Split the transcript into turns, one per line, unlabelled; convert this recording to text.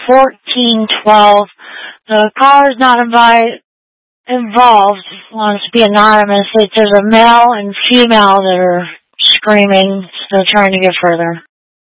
1412. The caller's not involved, wants to be anonymous. There's a male and female that are screaming, still trying to get further.